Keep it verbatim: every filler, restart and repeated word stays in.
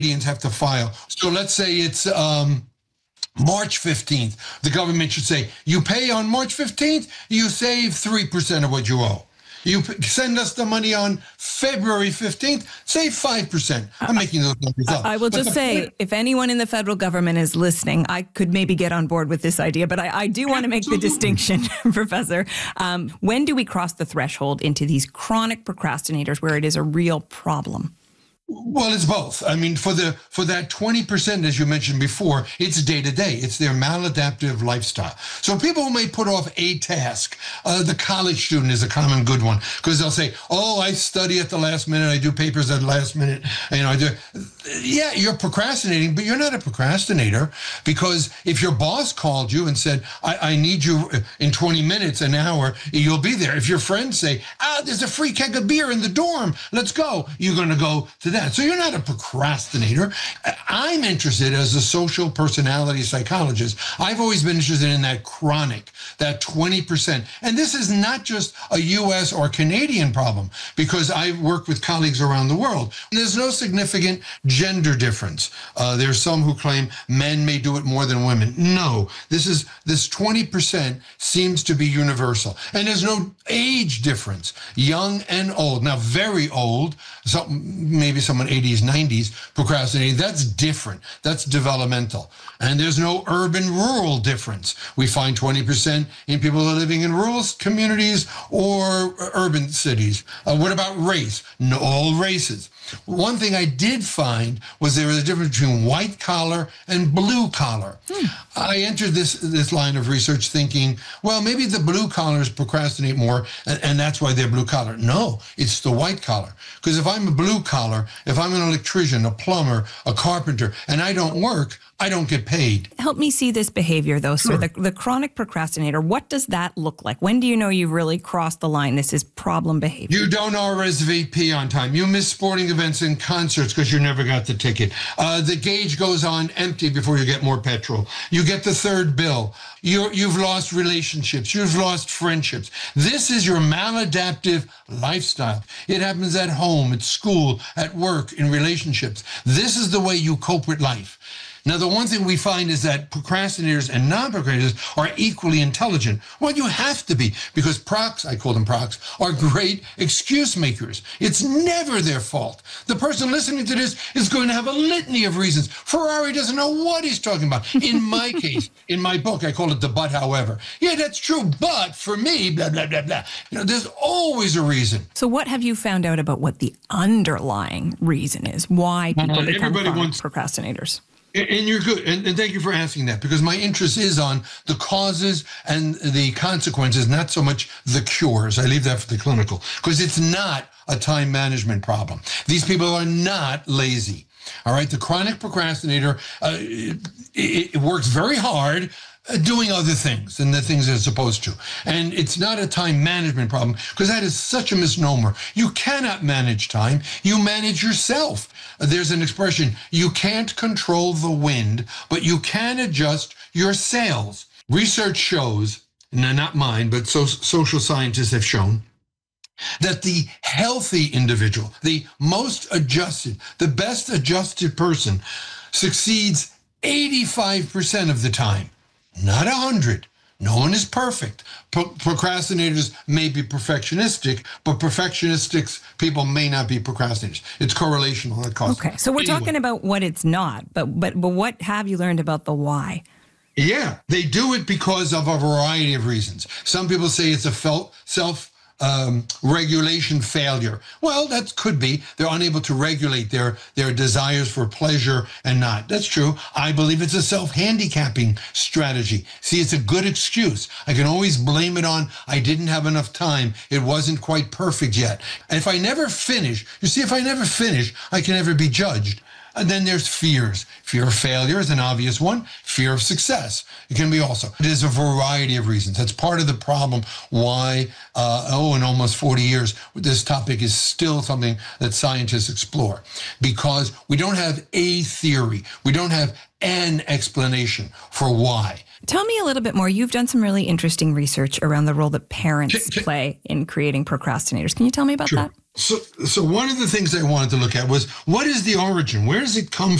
Canadians have to file. So let's say it's um, March fifteenth. The government should say, you pay on March fifteenth, you save three percent of what you owe. You send us the money on February fifteenth, save five percent. I'm making those numbers up. I will but just say, point, if anyone in the federal government is listening, I could maybe get on board with this idea, but I, I do want to make the distinction, Professor. Um, when do we cross the threshold into these chronic procrastinators where it is a real problem? Well, it's both. I mean, for the for that twenty percent, as you mentioned before, it's day to day. It's their maladaptive lifestyle. So people who may put off a task, uh, the college student is a common good one, because they'll say, oh, I study at the last minute, I do papers at the last minute, you know, I do. Yeah, you're procrastinating, but you're not a procrastinator, because if your boss called you and said, I, I need you in twenty minutes, an hour, you'll be there. If your friends say, ah, there's a free keg of beer in the dorm, let's go, you're going to go to that. So you're not a procrastinator. I'm interested as a social personality psychologist. I've always been interested in that chronic, that twenty percent. And this is not just a U S or Canadian problem, because I work with colleagues around the world. There's no significant gender difference. Uh, there's some who claim men may do it more than women. No, this is this twenty percent seems to be universal. And there's no age difference, young and old. Now, very old, some, maybe someone eighties, nineties procrastinating, that's different. That's developmental. And there's no urban-rural difference. We find twenty percent in people who are living in rural communities or urban cities. Uh, what about race? No, all races. One thing I did find was there was a difference between white collar and blue collar. Hmm. I entered this this line of research thinking, well, maybe the blue collars procrastinate more, and, and that's why they're blue collar. No, it's the white collar. Because if I'm a blue collar, if I'm an electrician, a plumber, a carpenter, and I don't work, I don't get paid. Help me see this behavior, though, sir. Sure. The, the chronic procrastinator, what does that look like? When do you know you've really crossed the line? This is problem behavior. You don't R S V P on time. You miss sporting events and concerts because you never got the ticket. Uh, the gauge goes on empty before you get more petrol. You get the third bill. You're, you've lost relationships. You've lost friendships. This is your maladaptive lifestyle. It happens at home, at school, at work, in relationships. This is the way you cope with life. Now, the one thing we find is that procrastinators and non-procrastinators are equally intelligent. Well, you have to be, because procs, I call them procs, are great excuse makers. It's never their fault. The person listening to this is going to have a litany of reasons. Ferrari doesn't know what he's talking about. In my case, in my book, I call it the but however. Yeah, that's true, but for me, blah, blah, blah, blah. You know, there's always a reason. So what have you found out about what the underlying reason is? Why people uh, become chronic wants- procrastinators? And you're good, and, and thank you for asking that, because my interest is on the causes and the consequences, not so much the cures. I leave that for the clinical, because it's not a time management problem. These people are not lazy, all right? The chronic procrastinator, uh, it, it works very hard doing other things than the things they're supposed to. And it's not a time management problem, because that is such a misnomer. You cannot manage time. You manage yourself. There's an expression, you can't control the wind, but you can adjust your sails. Research shows, no, not mine, but so, social scientists have shown, that the healthy individual, the most adjusted, the best adjusted person succeeds eighty-five percent of the time. Not one hundred. No one is perfect. Pro- procrastinators may be perfectionistic, but perfectionistic people may not be procrastinators. It's correlational. It causes. Okay, so we're anyway. talking about what it's not, but but but what have you learned about the why? Yeah, they do it because of a variety of reasons. Some people say it's a felt self. Um, regulation failure. Well, that could be. They're unable to regulate their, their desires for pleasure and not. That's true. I believe it's a self-handicapping strategy. See, it's a good excuse. I can always blame it on, I didn't have enough time. It wasn't quite perfect yet. And if I never finish, you see, if I never finish, I can never be judged. And then there's fears. Fear of failure is an obvious one. Fear of success. It can be also. There's a variety of reasons. That's part of the problem why, uh, oh, in almost forty years, this topic is still something that scientists explore. Because we don't have a theory. We don't have an explanation for why. Tell me a little bit more. You've done some really interesting research around the role that parents Can- can- play in creating procrastinators. Can you tell me about Sure. that? So, so one of the things I wanted to look at was, what is the origin? Where does it come